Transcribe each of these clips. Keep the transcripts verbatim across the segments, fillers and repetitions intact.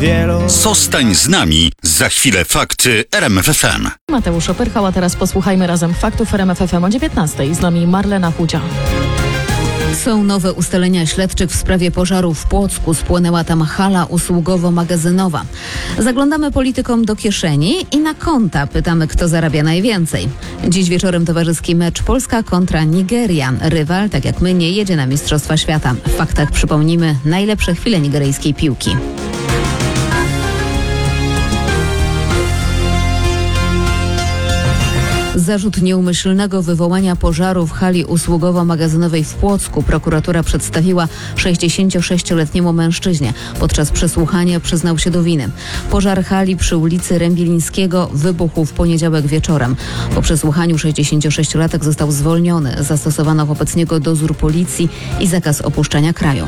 wielu. Zostań z nami, za chwilę fakty R M F F M. Mateusz Opyrchał, a teraz posłuchajmy razem faktów R M F F M o dziewiętnastej. Z nami Marlena Chudzia. Są nowe ustalenia śledczych w sprawie pożaru w Płocku. Spłonęła tam hala usługowo-magazynowa. Zaglądamy politykom do kieszeni i na konta. Pytamy, kto zarabia najwięcej. Dziś wieczorem towarzyski mecz Polska kontra Nigeria. Rywal, tak jak my, nie jedzie na Mistrzostwa Świata. W faktach przypomnimy najlepsze chwile nigeryjskiej piłki. Zarzut nieumyślnego wywołania pożaru w hali usługowo-magazynowej w Płocku prokuratura przedstawiła sześćdziesięciosześcioletniemu mężczyźnie. Podczas przesłuchania przyznał się do winy. Pożar hali przy ulicy Rębilińskiego wybuchł w poniedziałek wieczorem. Po przesłuchaniu sześćdziesięciosześciolatek został zwolniony. Zastosowano wobec niego dozór policji i zakaz opuszczania kraju.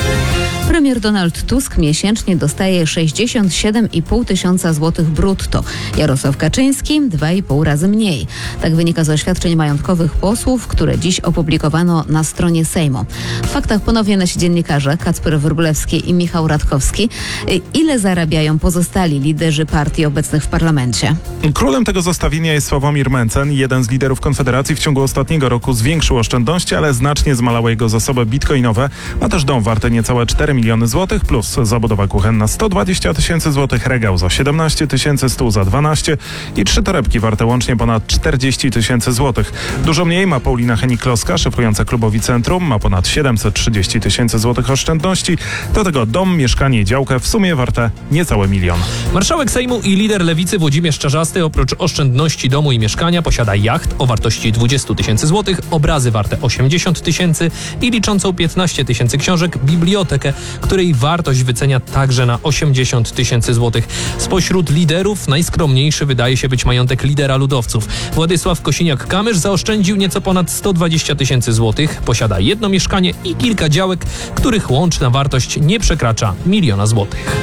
Premier Donald Tusk miesięcznie dostaje sześćdziesiąt siedem i pół tysiąca złotych brutto. Jarosław Kaczyński dwa i pół razy mniej. Tak wynika z oświadczeń majątkowych posłów, które dziś opublikowano na stronie Sejmu. W faktach ponownie nasi dziennikarze Kacper Wróblewski i Michał Radkowski. Ile zarabiają pozostali liderzy partii obecnych w parlamencie? Królem tego zestawienia jest Sławomir Mencen. Jeden z liderów Konfederacji w ciągu ostatniego roku zwiększył oszczędności, ale znacznie zmalały jego zasoby bitcoinowe. Ma też dom warty niecałe cztery miliony złotych, plus zabudowa kuchenna sto dwadzieścia tysięcy złotych, regał za siedemnaście tysięcy, stół za dwanaście i trzy torebki warte łącznie ponad czterdzieści tysięcy złotych. Dużo mniej ma Paulina Hennig-Kloska, szefująca klubowi Centrum, ma ponad siedemset trzydzieści tysięcy złotych oszczędności. Do tego dom, mieszkanie i działkę w sumie warte niecałe milion. Marszałek Sejmu i lider Lewicy Włodzimierz Czarzasty oprócz oszczędności domu i mieszkania posiada jacht o wartości dwadzieścia tysięcy złotych, obrazy warte osiemdziesiąt tysięcy i liczącą piętnaście tysięcy książek bibliotekę, której wartość wycenia także na osiemdziesiąt tysięcy złotych. Spośród liderów najskromniejszy wydaje się być majątek lidera ludowców. Władysław Kosiniak-Kamysz zaoszczędził nieco ponad sto dwadzieścia tysięcy złotych, posiada jedno mieszkanie i kilka działek, których łączna wartość nie przekracza miliona złotych.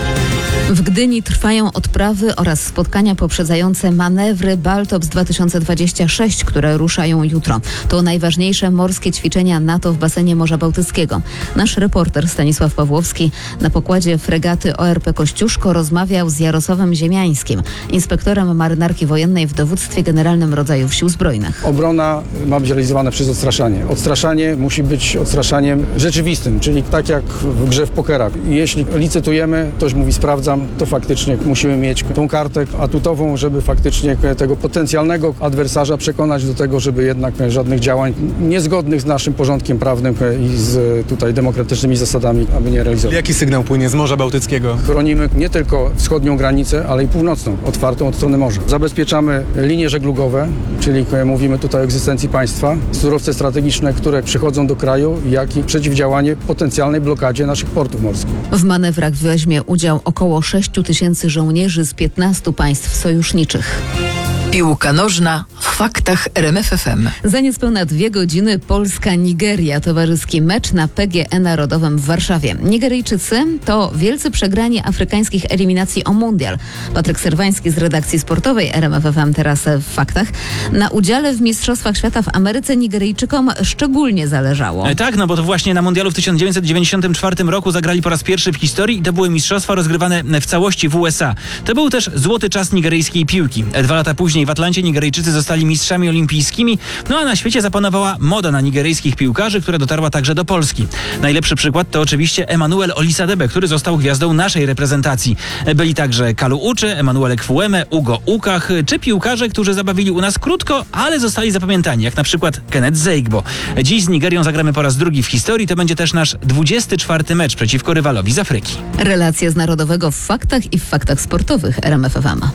W Gdyni trwają odprawy oraz spotkania poprzedzające manewry Baltops dwa tysiące dwadzieścia sześć, które ruszają jutro. To najważniejsze morskie ćwiczenia NATO w basenie Morza Bałtyckiego. Nasz reporter Stanisław Pawłowski na pokładzie fregaty O R P Kościuszko rozmawiał z Jarosławem Ziemiańskim, inspektorem marynarki wojennej w dowództwie generalnym rodzajów Sił Zbrojnych. Obrona ma być realizowana przez odstraszanie. Odstraszanie musi być odstraszaniem rzeczywistym, czyli tak jak w grze w pokera. Jeśli licytujemy, ktoś mówi sprawdzam, to faktycznie musimy mieć tą kartę atutową, żeby faktycznie tego potencjalnego adwersarza przekonać do tego, żeby jednak żadnych działań niezgodnych z naszym porządkiem prawnym i z tutaj demokratycznymi zasadami, aby nie realizować. Jaki sygnał płynie z Morza Bałtyckiego? Chronimy nie tylko wschodnią granicę, ale i północną, otwartą od strony morza. Zabezpieczamy linie żeglugowe, czyli mówimy tutaj o egzystencji państwa, surowce strategiczne, które przychodzą do kraju, jak i przeciwdziałanie potencjalnej blokadzie naszych portów morskich. W manewrach weźmie udział około sześciu tysięcy żołnierzy z piętnastu państw sojuszniczych. Piłka nożna w faktach R M F F M. Za niespełna dwie godziny Polska-Nigeria. Towarzyski mecz na P G E Narodowym w Warszawie. Nigeryjczycy to wielcy przegrani afrykańskich eliminacji o mundial. Patryk Serwański z redakcji sportowej R M F F M teraz w faktach. Na udziale w Mistrzostwach Świata w Ameryce Nigeryjczykom szczególnie zależało. E, tak, no bo to właśnie na mundialu w tysiąc dziewięćset dziewięćdziesiątym czwartym roku zagrali po raz pierwszy w historii i to były mistrzostwa rozgrywane w całości w U S A. To był też złoty czas nigeryjskiej piłki. E, dwa lata później w Atlancie Nigeryjczycy zostali mistrzami olimpijskimi, no a na świecie zapanowała moda na nigeryjskich piłkarzy, która dotarła także do Polski. Najlepszy przykład to oczywiście Emmanuel Olisadebe, który został gwiazdą naszej reprezentacji. Byli także Kalu Uche, Emmanuel Ekwueme, Ugo Ukach, czy piłkarze, którzy zabawili u nas krótko, ale zostali zapamiętani, jak na przykład Kenneth Zeigbo. Dziś z Nigerią zagramy po raz drugi w historii, to będzie też nasz dwudziesty czwarty mecz przeciwko rywalowi z Afryki. Relacje z Narodowego w faktach i w faktach sportowych R M F F M.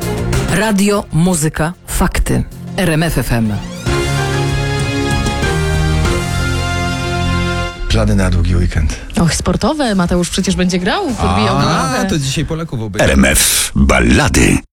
Radio, muzyka, fakty. R M F F M. Plany na długi weekend. Och, sportowe. Mateusz przecież będzie grał. Podbijał A, głowę. to dzisiaj Polaków obejrzy. R M F Ballady.